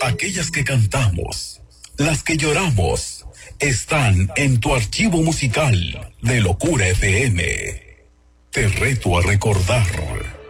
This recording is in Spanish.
aquellas que cantamos, las que lloramos, están en tu archivo musical de Locura FM. Te reto a recordar.